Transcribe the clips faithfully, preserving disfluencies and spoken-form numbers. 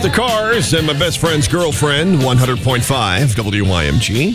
the Cars and My Best Friend's Girlfriend, one hundred point five W Y M G.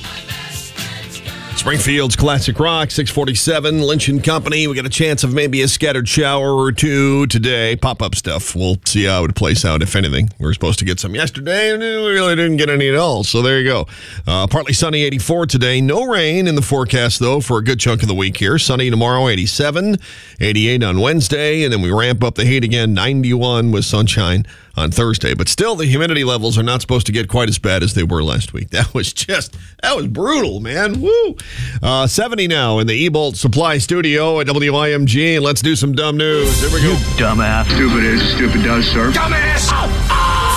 Springfield's Classic Rock, six forty-seven, Lynch and Company. We got a chance of maybe a scattered shower or two today. Pop-up stuff. We'll see how it plays out, if anything. We were supposed to get some yesterday, and we really didn't get any at all. So there you go. Uh, partly sunny, eighty-four today. No rain in the forecast, though, for a good chunk of the week here. Sunny tomorrow, eighty-seven. eighty-eight on Wednesday, and then we ramp up the heat again, ninety-one with sunshine on Thursday. But still, the humidity levels are not supposed to get quite as bad as they were last week. That was just, that was brutal, man. Woo! Uh, seventy now in the E-Bolt Supply Studio at W I M G. Let's do some dumb news. Here we go. Dumbass. Stupid is, stupid does, sir. Dumbass! Oh,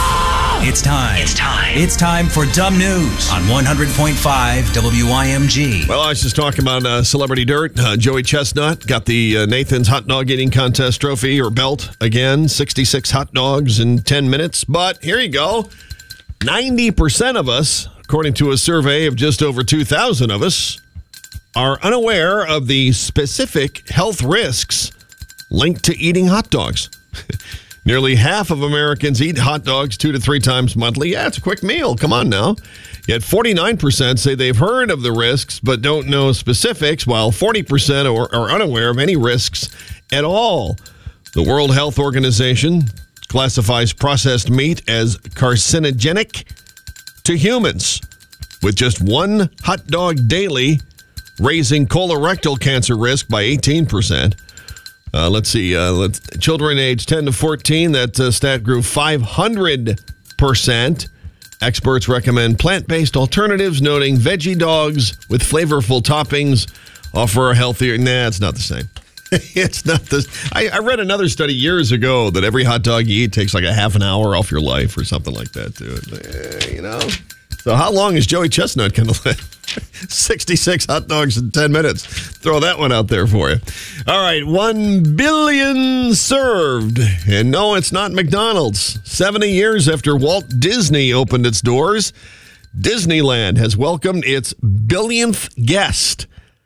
oh! It's time. It's time. It's time for Dumb News on one hundred point five W I M G. Well, I was just talking about uh, Celebrity Dirt. Uh, Joey Chestnut got the uh, Nathan's Hot Dog Eating Contest trophy or belt again. sixty-six hot dogs in ten minutes. But here you go. ninety percent of us, according to a survey of just over two thousand of us, are unaware of the specific health risks linked to eating hot dogs. Nearly half of Americans eat hot dogs two to three times monthly. Yeah, it's a quick meal. Come on now. Yet forty-nine percent say they've heard of the risks but don't know specifics, while forty percent are, are unaware of any risks at all. The World Health Organization classifies processed meat as carcinogenic to humans, with just one hot dog daily raising colorectal cancer risk by eighteen percent. Uh, let's see, uh, let's, children aged ten to fourteen, that uh, stat grew five hundred percent. Experts recommend plant-based alternatives, noting veggie dogs with flavorful toppings offer a healthier... Nah, it's not the same. It's not this. I, I read another study years ago that every hot dog you eat takes like a half an hour off your life or something like that, dude. Eh, you know? So how long is Joey Chestnut going to live? sixty-six hot dogs in ten minutes. Throw that one out there for you. All right, one billion served. And no, it's not McDonald's. seventy years after Walt Disney opened its doors, Disneyland has welcomed its billionth guest.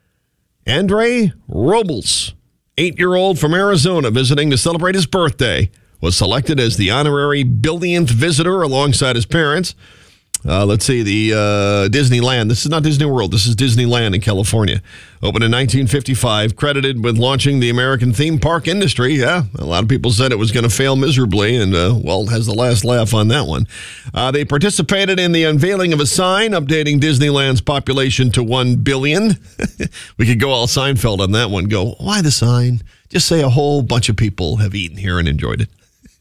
Andre Robles, eight-year-old from Arizona visiting to celebrate his birthday, was selected as the honorary billionth visitor alongside his parents. Uh, let's see, the uh, Disneyland. This is not Disney World. This is Disneyland in California. Opened in nineteen fifty-five, credited with launching the American theme park industry. Yeah, a lot of people said it was going to fail miserably, and uh, Walt has the last laugh on that one. Uh, they participated in the unveiling of a sign updating Disneyland's population to one billion. We could go all Seinfeld on that one. Go, why the sign? Just say a whole bunch of people have eaten here and enjoyed it.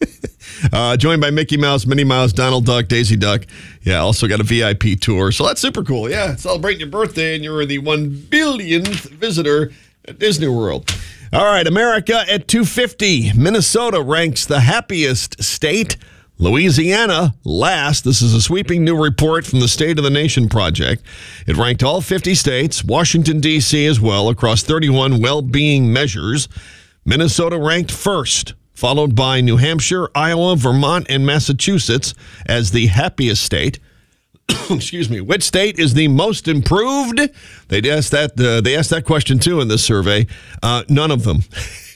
Uh, joined by Mickey Mouse, Minnie Mouse, Donald Duck, Daisy Duck. Yeah, also got a V I P tour. So that's super cool. Yeah, celebrating your birthday and you're the one billionth visitor at Disney World. All right, America at two fifty. Minnesota ranks the happiest state. Louisiana last. This is a sweeping new report from the State of the Nation Project. It ranked all fifty states, Washington, D C as well, across thirty-one well-being measures. Minnesota ranked first, followed by New Hampshire, Iowa, Vermont, and Massachusetts as the happiest state. Excuse me. Which state is the most improved? They asked that. Uh, they asked that question too in this survey. Uh, none of them.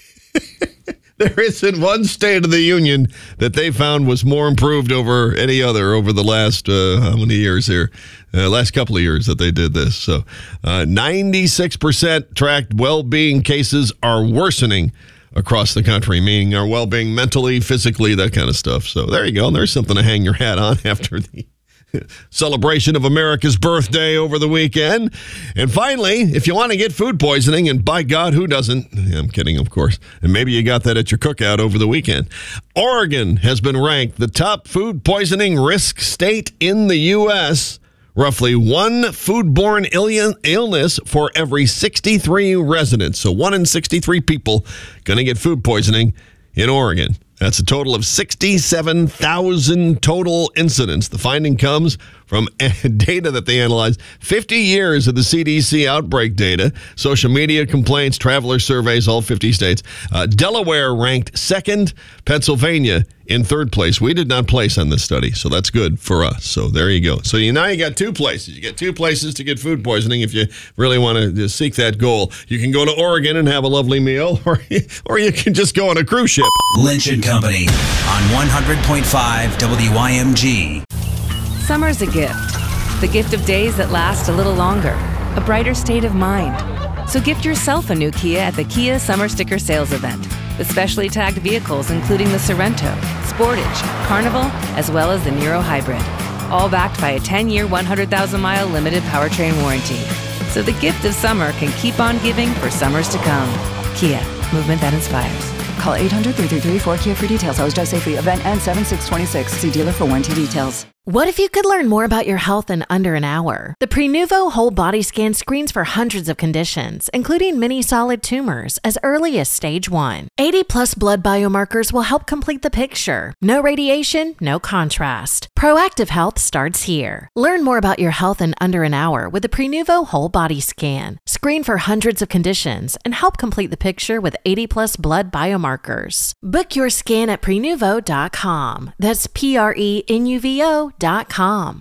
There isn't one state of the union that they found was more improved over any other over the last uh, how many years here? Uh, last couple of years that they did this. So, uh, ninety-six percent tracked well-being cases are worsening across the country, meaning our well-being mentally, physically, that kind of stuff. So there you go. There's something to hang your hat on after the celebration of America's birthday over the weekend. And finally, if you want to get food poisoning, and by God, who doesn't? I'm kidding, of course. And maybe you got that at your cookout over the weekend. Oregon has been ranked the top food poisoning risk state in the U S Roughly one foodborne ill- illness for every sixty-three residents. So one in sixty-three people going to get food poisoning in Oregon. That's a total of sixty-seven thousand total incidents. The finding comes from data that they analyzed. fifty years of the C D C outbreak data, social media complaints, traveler surveys, all fifty states. Uh, Delaware ranked second. Pennsylvania in third place. We did not place on this study, so that's good for us. So there you go. So you now you got two places. You get two places to get food poisoning if you really want to seek that goal. You can go to Oregon and have a lovely meal, or or you can just go on a cruise ship. Lynch and Company on one hundred point five W I M G. Summer's a gift. The gift of days that last a little longer. A brighter state of mind. So gift yourself a new Kia at the Kia Summer Sticker Sales Event. With specially tagged vehicles including the Sorrento, Sportage, Carnival, as well as the Niro Hybrid. All backed by a ten-year, one hundred thousand mile limited powertrain warranty. So the gift of summer can keep on giving for summers to come. Kia, movement that inspires. Call eight hundred, three three three, four K I A for details. Always drive safely. Event ends seven six twenty-six. See dealer for warranty details. What if you could learn more about your health in under an hour? The Prenuvo Whole Body Scan screens for hundreds of conditions, including many solid tumors, as early as stage one. eighty plus blood biomarkers will help complete the picture. No radiation, no contrast. Proactive health starts here. Learn more about your health in under an hour with the Prenuvo Whole Body Scan. Screen for hundreds of conditions and help complete the picture with eighty plus blood biomarkers. Book your scan at prenuvo dot com. That's P R E N U V O dot com.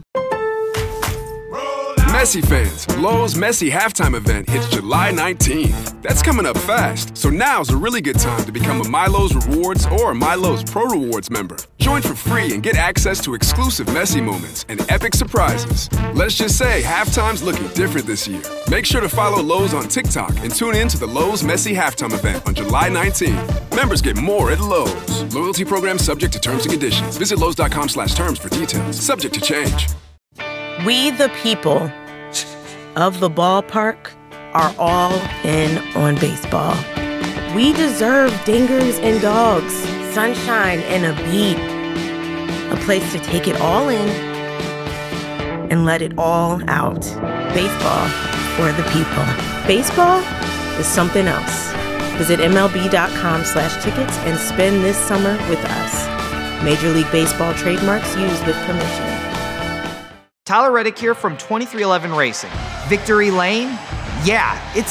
Messi fans, Lowe's Messi halftime event hits July nineteenth. That's coming up fast, so now's a really good time to become a MyLowe's Rewards or MyLowe's Pro Rewards member. Join for free and get access to exclusive Messi moments and epic surprises. Let's just say halftime's looking different this year. Make sure to follow Lowe's on TikTok and tune in to the Lowe's Messi halftime event on July nineteenth. Members get more at Lowe's. Loyalty program subject to terms and conditions. Visit Lowe's dot com slash terms for details. Subject to change. We the people of the ballpark are all in on baseball. We deserve dingers and dogs, sunshine and a beat, a place to take it all in and let it all out. Baseball for the people. Baseball is something else. Visit M L B dot com slash tickets and spend this summer with us. Major League Baseball trademarks used with permission. Tyler Reddick here from twenty-three eleven Racing. Victory Lane? Yeah, it's